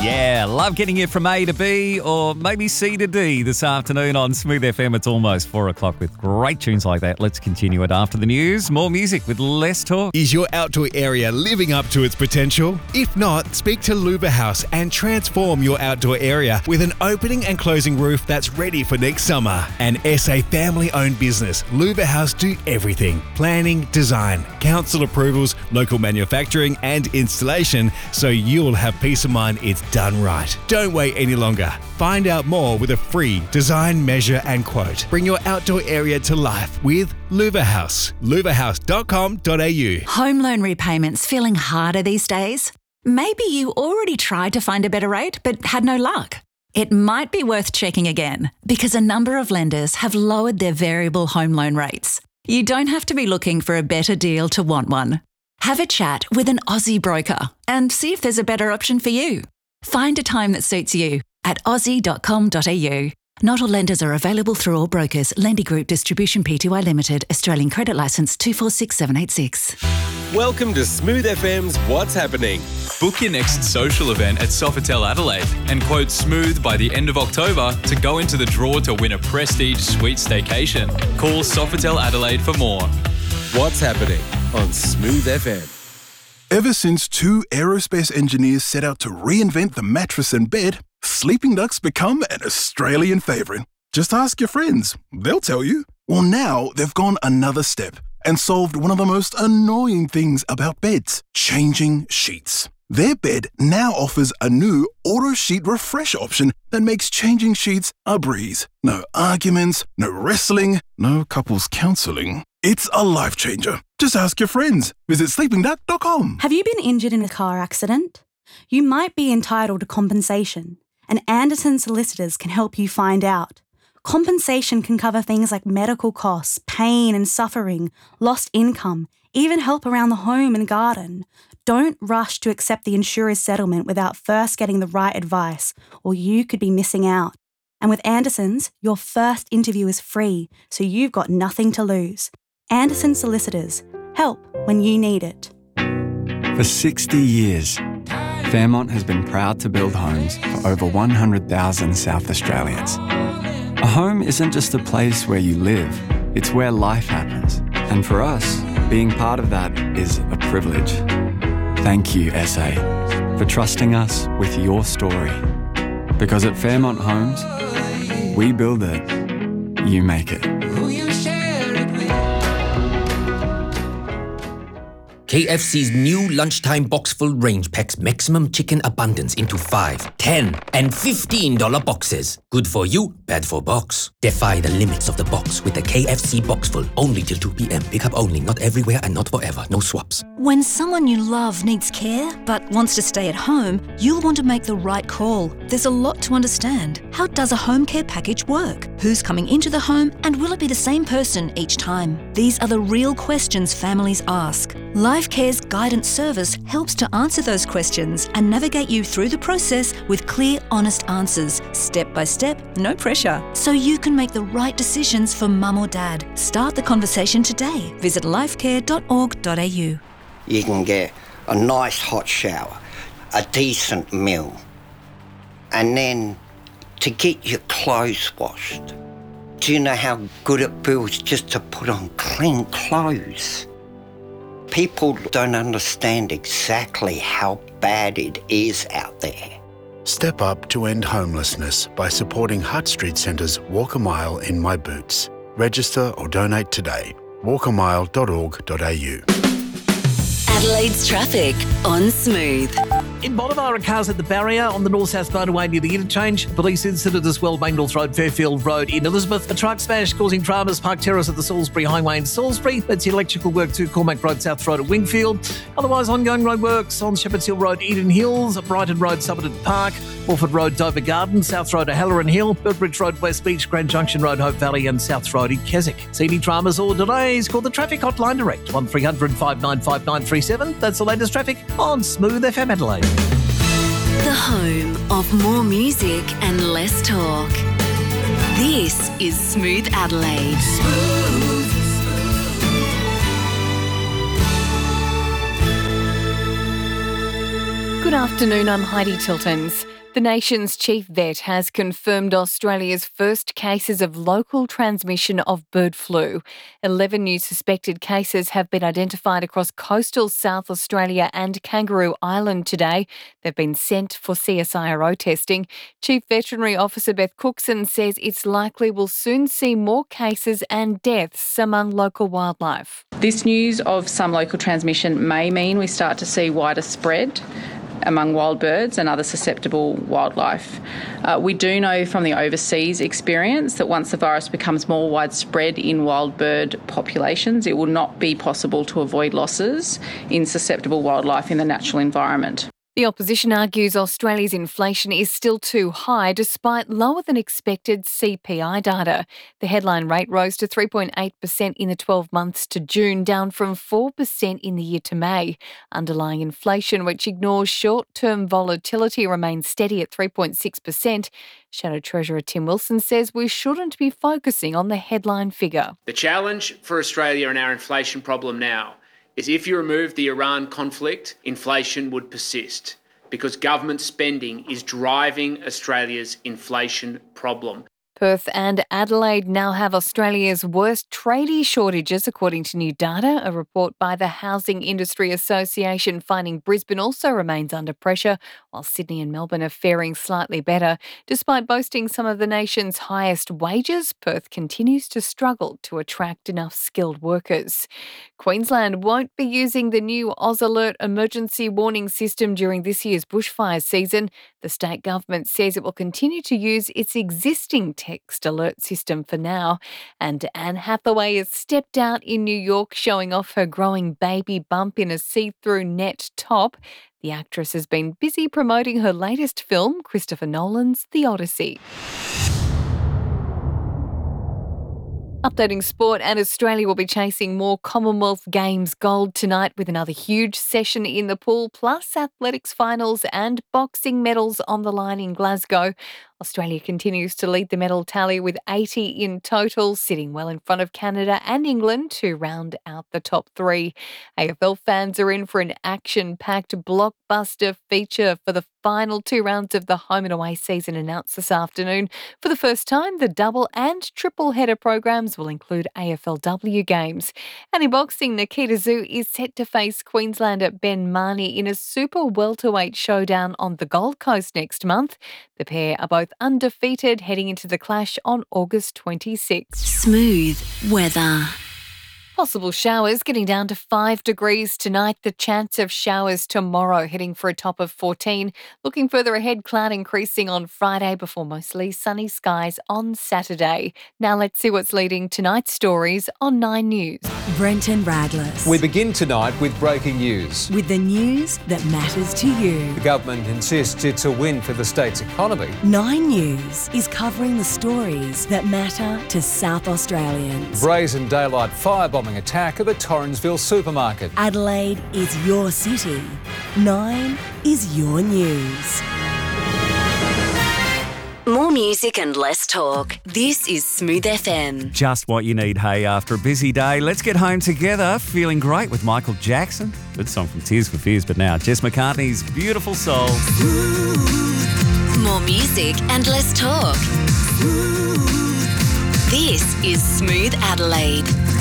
Yeah, love getting you from A to B or maybe C to D this afternoon on Smooth FM. It's almost 4 o'clock with great tunes like that. Let's continue it after the news. More music with less talk. Is your outdoor area living up to its potential? If not, speak to Luva House and transform your outdoor area with an opening and closing roof that's ready for next summer. An SA family-owned business, Luva House do everything. Planning, design, council approvals, local manufacturing and installation, so you'll have peace of mind it's done right. Don't wait any longer. Find out more with a free design, measure and quote. Bring your outdoor area to life with Luva House. luvahouse.com.au. Home loan repayments feeling harder these days? Maybe you already tried to find a better rate but had no luck. It might be worth checking again because a number of lenders have lowered their variable home loan rates. You don't have to be looking for a better deal to want one. Have a chat with an Aussie broker and see if there's a better option for you. Find a time that suits you at aussie.com.au. Not all lenders are available through all brokers. Lendy Group Distribution Pty Limited, Australian Credit Licence 246786. Welcome to Smooth FM's What's Happening. Book your next social event at Sofitel Adelaide and quote Smooth by the end of October to go into the draw to win a prestige suite staycation. Call Sofitel Adelaide for more. What's Happening on Smooth FM. Ever since two aerospace engineers set out to reinvent the mattress and bed, Sleeping Duck's become an Australian favourite. Just ask your friends, they'll tell you. Well, now they've gone another step and solved one of the most annoying things about beds, changing sheets. Their bed now offers a new auto sheet refresh option that makes changing sheets a breeze. No arguments, no wrestling, no couples counselling. It's a life changer. Just ask your friends. Visit sleepingduck.com. Have you been injured in a car accident? You might be entitled to compensation, and Anderson Solicitors can help you find out. Compensation can cover things like medical costs, pain and suffering, lost income, even help around the home and garden. Don't rush to accept the insurer's settlement without first getting the right advice, or you could be missing out. And with Anderson's, your first interview is free, so you've got nothing to lose. Anderson Solicitors. Help when you need it. For 60 years, Fairmont has been proud to build homes for over 100,000 South Australians. A home isn't just a place where you live, it's where life happens. And for us, being part of that is a privilege. Thank you, SA, for trusting us with your story. Because at Fairmont Homes, we build it, you make it. KFC's new lunchtime box-full range packs maximum chicken abundance into 5, 10 and $15 boxes. Good for you, bad for box. Defy the limits of the box with the KFC box-full. Only till 2 p.m. Pick up only, not everywhere and not forever. No swaps. When someone you love needs care but wants to stay at home, you'll want to make the right call. There's a lot to understand. How does a home care package work? Who's coming into the home and will it be the same person each time? These are the real questions families ask. LifeCare's guidance service helps to answer those questions and navigate you through the process with clear, honest answers, step by step, no pressure, so you can make the right decisions for mum or dad. Start the conversation today. Visit lifecare.org.au. You can get a nice hot shower, a decent meal, and then to get your clothes washed. Do you know how good it feels just to put on clean clothes? People don't understand exactly how bad it is out there. Step up to end homelessness by supporting Hutt Street Centre's Walk a Mile in My Boots. Register or donate today. walkamile.org.au. Adelaide's traffic on Smooth. In Bolivar, cars at the barrier on the north-south motorway near the interchange. Police incident as well, Main North Road, Fairfield Road in Elizabeth. A truck smash causing dramas, Park Terrace at the Salisbury Highway in Salisbury. That's electrical work to Cormac Road, South Road at Wingfield. Otherwise, ongoing road works on Shepherds Hill Road, Eden Hills, Brighton Road, Somerton Park, Orford Road, Dover Garden, South Road at Halloran Hill, Birdbridge Road, West Beach, Grand Junction Road, Hope Valley and South Road in Keswick. See any dramas or delays, call the traffic hotline direct, 1300 595 937. That's the latest traffic on Smooth FM Adelaide. The home of more music and less talk. This is Smooth Adelaide. Good afternoon, I'm Heidi Tiltons. The nation's chief vet has confirmed Australia's first cases of local transmission of bird flu. 11 new suspected cases have been identified across coastal South Australia and Kangaroo Island today. They've been sent for CSIRO testing. Chief Veterinary Officer Beth Cookson says it's likely we'll soon see more cases and deaths among local wildlife. This news of some local transmission may mean we start to see wider spread among wild birds and other susceptible wildlife. We do know from the overseas experience that once the virus becomes more widespread in wild bird populations, it will not be possible to avoid losses in susceptible wildlife in the natural environment. The opposition argues Australia's inflation is still too high despite lower than expected CPI data. The headline rate rose to 3.8% in the 12 months to June, down from 4% in the year to May. Underlying inflation, which ignores short-term volatility, remains steady at 3.6%. Shadow Treasurer Tim Wilson says we shouldn't be focusing on the headline figure. The challenge for Australia and our inflation problem now is if you remove the Iran conflict, inflation would persist because government spending is driving Australia's inflation problem. Perth and Adelaide now have Australia's worst tradie shortages, according to new data. A report by the Housing Industry Association finding Brisbane also remains under pressure, while Sydney and Melbourne are faring slightly better. Despite boasting some of the nation's highest wages, Perth continues to struggle to attract enough skilled workers. Queensland won't be using the new AusAlert emergency warning system during this year's bushfire season. The state government says it will continue to use its existing text alert system for now. And Anne Hathaway has stepped out in New York, showing off her growing baby bump in a see-through net top. The actress has been busy promoting her latest film, Christopher Nolan's The Odyssey. Updating sport, and Australia will be chasing more Commonwealth Games gold tonight with another huge session in the pool, plus athletics finals and boxing medals on the line in Glasgow. Australia continues to lead the medal tally with 80 in total, sitting well in front of Canada and England to round out the top three. AFL fans are in for an action-packed blockbuster feature for the final two rounds of the home and away season announced this afternoon. For the first time, the double and triple header programs will include AFLW games. And in boxing, Nikita Zoo is set to face Queenslander Ben Marnie in a super welterweight showdown on the Gold Coast next month. The pair are both undefeated heading into the clash on August 26. Smooth weather. Possible showers getting down to 5 degrees tonight. The chance of showers tomorrow heading for a top of 14. Looking further ahead, cloud increasing on Friday before mostly sunny skies on Saturday. Now let's see what's leading tonight's stories on 9 News. Brenton Radless. We begin tonight with breaking news. With the news that matters to you. The government insists it's a win for the state's economy. 9 News is covering the stories that matter to South Australians. Brazen daylight firebombing attack at the Torrensville supermarket. Adelaide is your city. 9 is your news. More music and less talk. This is Smooth FM. Just what you need, hey, after a busy day. Let's get home together, feeling great with Michael Jackson. Good song from Tears for Fears, but now Jess McCartney's Beautiful Soul. More music and less talk. This is Smooth Adelaide.